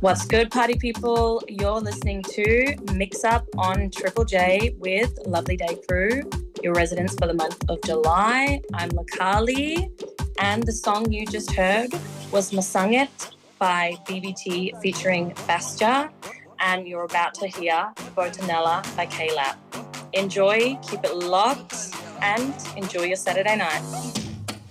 What's good, party people? You're listening to Mix Up on Triple J with Lovely Day Crew, your residents for the month of July. I'm Lakali, and the song you just heard was Masangit by BBT featuring Bastia, and you're about to hear Botanella by K-Lab. Enjoy, keep it locked, and enjoy your Saturday night.